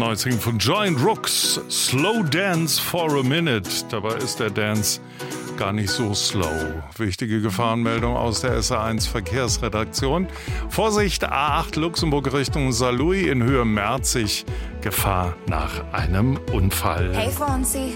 neue Single von Giant Rooks, Slow Dance for a Minute. Dabei ist der Dance gar nicht so slow. Wichtige Gefahrenmeldung aus der SA1 Verkehrsredaktion. Vorsicht, A8 Luxemburg Richtung Saarlouis in Höhe Merzig. Gefahr nach einem Unfall. Hey Fonsi.